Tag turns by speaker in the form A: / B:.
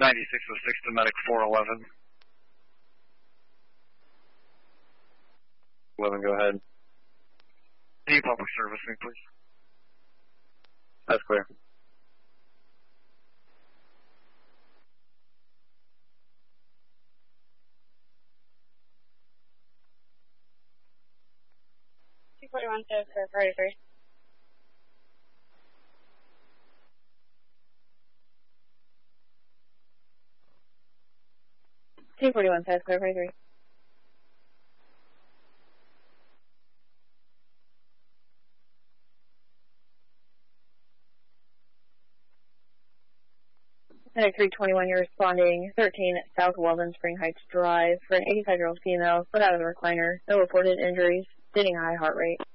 A: 9606 to medic 411. 11, go ahead. Need public servicing, please. That's clear.
B: for priority 3. T41 says clear, priority 3. Medic 321, you're responding 13 South Weldon Spring Heights Drive for an 85-year-old female, put out of the recliner, no reported injuries, sitting high heart rate.